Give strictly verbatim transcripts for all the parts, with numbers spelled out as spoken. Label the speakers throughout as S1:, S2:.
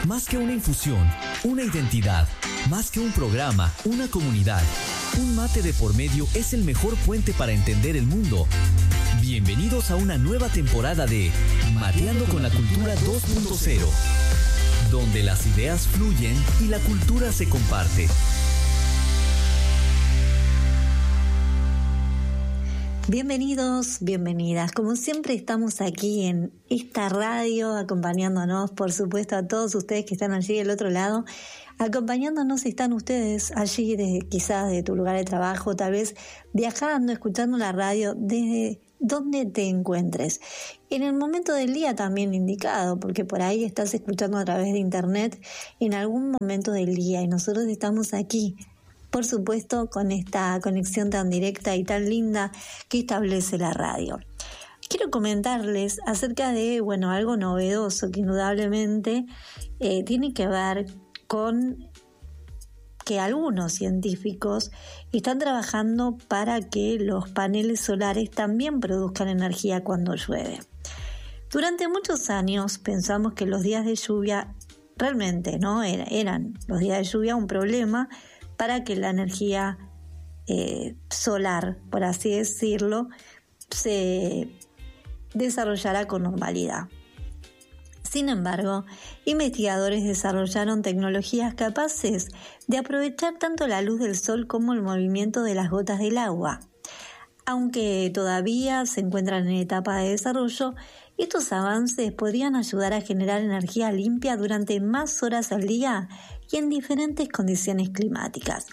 S1: Más que una infusión, una identidad. Más que un programa, una comunidad. Un mate de por medio es el mejor puente para entender el mundo. Bienvenidos a una nueva temporada de Mateando con la Cultura dos punto cero, donde las ideas fluyen y la cultura se comparte.
S2: Bienvenidos, bienvenidas. Como siempre estamos aquí en esta radio acompañándonos, por supuesto, a todos ustedes que están allí del otro lado. Acompañándonos están ustedes allí, de, quizás de tu lugar de trabajo, tal vez viajando, escuchando la radio desde donde te encuentres. En el momento del día también indicado, porque por ahí estás escuchando a través de internet en algún momento del día y nosotros estamos aquí, por supuesto, con esta conexión tan directa y tan linda que establece la radio. Quiero comentarles acerca de, bueno, algo novedoso que indudablemente eh, tiene que ver con que algunos científicos están trabajando para que los paneles solares también produzcan energía cuando llueve. Durante muchos años pensamos que los días de lluvia realmente no Era, eran los días de lluvia un problema para que la energía eh, solar, por así decirlo, se desarrollara con normalidad. Sin embargo, investigadores desarrollaron tecnologías capaces de aprovechar tanto la luz del sol como el movimiento de las gotas del agua. Aunque todavía se encuentran en etapa de desarrollo, estos avances podrían ayudar a generar energía limpia durante más horas al día y en diferentes condiciones climáticas.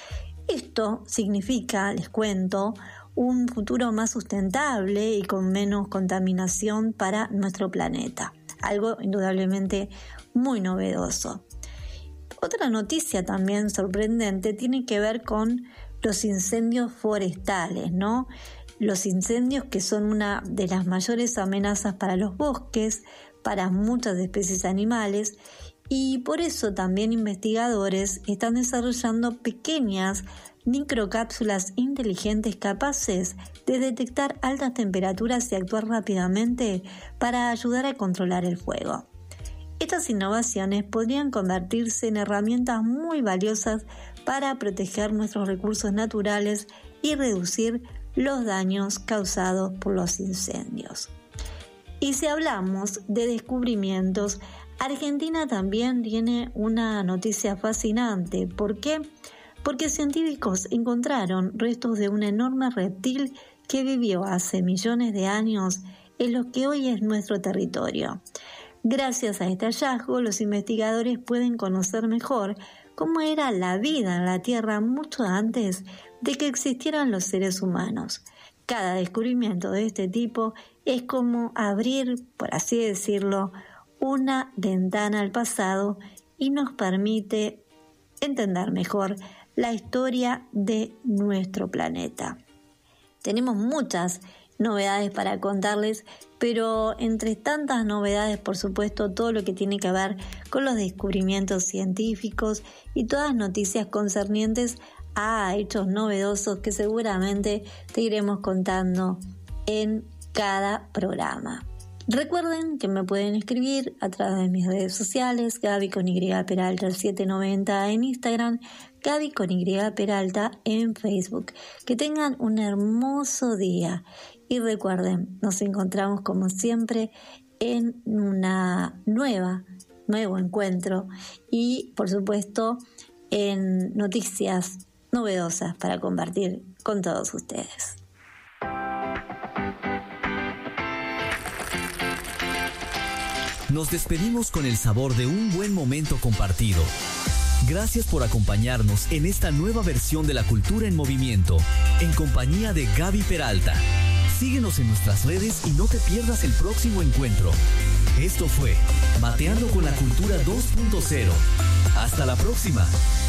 S2: Esto significa, les cuento, un futuro más sustentable y con menos contaminación para nuestro planeta. Algo indudablemente muy novedoso. Otra noticia también sorprendente tiene que ver con los incendios forestales, ¿no? Los incendios que son una de las mayores amenazas para los bosques, para muchas especies animales, y por eso también investigadores están desarrollando pequeñas microcápsulas inteligentes capaces de detectar altas temperaturas y actuar rápidamente para ayudar a controlar el fuego. Estas innovaciones podrían convertirse en herramientas muy valiosas para proteger nuestros recursos naturales y reducir los daños causados por los incendios. Y si hablamos de descubrimientos, Argentina también tiene una noticia fascinante. ¿Por qué? Porque científicos encontraron restos de un enorme reptil que vivió hace millones de años en lo que hoy es nuestro territorio. Gracias a este hallazgo, los investigadores pueden conocer mejor cómo era la vida en la Tierra mucho antes de que existieran los seres humanos. Cada descubrimiento de este tipo es como abrir, por así decirlo, una ventana al pasado y nos permite entender mejor la historia de nuestro planeta. Tenemos muchas novedades para contarles, pero entre tantas novedades, por supuesto, todo lo que tiene que ver con los descubrimientos científicos y todas las noticias concernientes a hechos novedosos que seguramente te iremos contando en cada programa. Recuerden que me pueden escribir a través de mis redes sociales, Gaby con Y Peralta setecientos noventa en Instagram, Gaby con Y Peralta en Facebook. Que tengan un hermoso día y recuerden, nos encontramos como siempre en una nueva, nuevo encuentro y por supuesto en noticias novedosas para compartir con todos ustedes.
S1: Nos despedimos con el sabor de un buen momento compartido. Gracias por acompañarnos en esta nueva versión de La Cultura en Movimiento, en compañía de Gaby Peralta. Síguenos en nuestras redes y no te pierdas el próximo encuentro. Esto fue Mateando con la Cultura dos punto cero. Hasta la próxima.